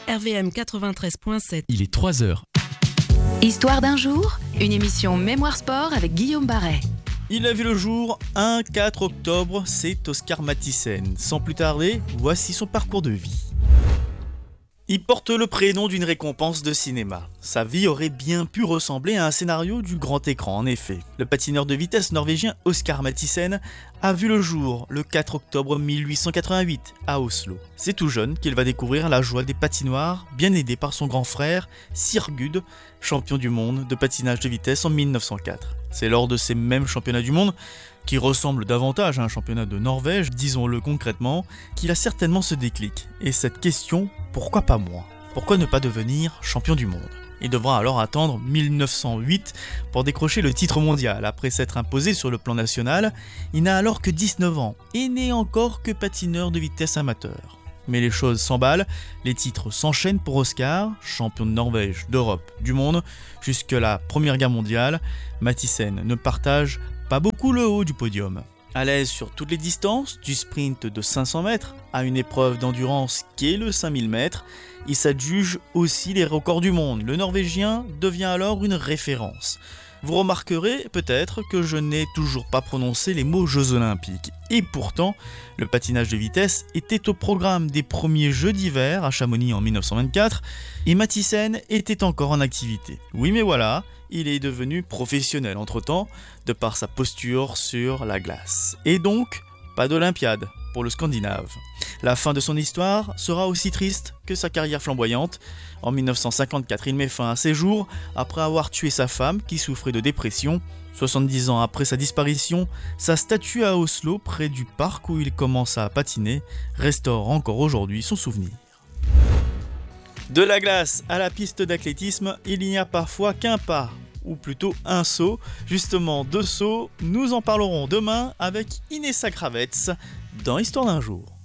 RVM 93.7. Il est 3h. Histoire d'un jour, une émission Mémoire Sport avec Guillaume Barret. Il a vu le jour un 4 octobre, c'est Oscar Matthijssen. Sans plus tarder, voici son parcours de vie. Il porte le prénom d'une récompense de cinéma. Sa vie aurait bien pu ressembler à un scénario du grand écran, en effet. Le patineur de vitesse norvégien Oscar Matthijssen a vu le jour le 4 octobre 1888 à Oslo. C'est tout jeune qu'il va découvrir la joie des patinoires, bien aidé par son grand frère Sigurd, champion du monde de patinage de vitesse en 1904. C'est lors de ces mêmes championnats du monde, qui ressemble davantage à un championnat de Norvège, disons-le concrètement, qu'il a certainement ce déclic. Et cette question, pourquoi pas moi ? Pourquoi ne pas devenir champion du monde ? Il devra alors attendre 1908 pour décrocher le titre mondial. Après s'être imposé sur le plan national, il n'a alors que 19 ans et n'est encore que patineur de vitesse amateur. Mais les choses s'emballent, les titres s'enchaînent pour Oscar, champion de Norvège, d'Europe, du monde, jusque la Première Guerre mondiale. Matthijssen ne partage pas beaucoup le haut du podium. À l'aise sur toutes les distances, du sprint de 500 mètres à une épreuve d'endurance qui est le 5000 mètres, il s'adjuge aussi les records du monde. Le Norvégien devient alors une référence. Vous remarquerez peut-être que je n'ai toujours pas prononcé les mots Jeux Olympiques. Et pourtant, le patinage de vitesse était au programme des premiers Jeux d'hiver à Chamonix en 1924 et Matthijssen était encore en activité. Oui mais voilà, il est devenu professionnel entre-temps, de par sa posture sur la glace. Et donc, pas d'Olympiade pour le Scandinave. La fin de son histoire sera aussi triste que sa carrière flamboyante. En 1954, il met fin à ses jours après avoir tué sa femme qui souffrait de dépression. 70 ans après sa disparition, sa statue à Oslo, près du parc où il commença à patiner, restaure encore aujourd'hui son souvenir. De la glace à la piste d'athlétisme, il n'y a parfois qu'un pas, ou plutôt un saut. Justement, deux sauts, nous en parlerons demain avec Inessa Kravets dans Histoire d'un jour.